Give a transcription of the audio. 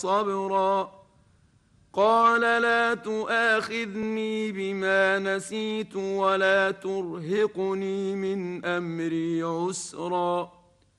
صبرا قال لا تؤاخذني بما نسيت ولا ترهقني من أمري عسرا